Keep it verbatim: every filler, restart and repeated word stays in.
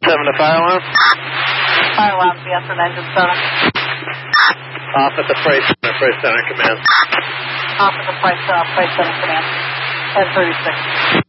seven to fire alarm. Fire alarm, B S and engine seven. Off at the Freight Center, Freight Center Command. Off at the Freight, uh, Freight Center Command. ten thirty-six.